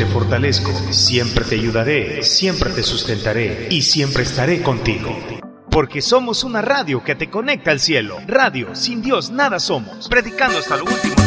fortalezco, siempre te ayudaré, siempre te sustentaré y siempre estaré contigo. Porque somos una radio que te conecta al cielo. Radio, sin Dios nada somos. Predicando hasta lo último.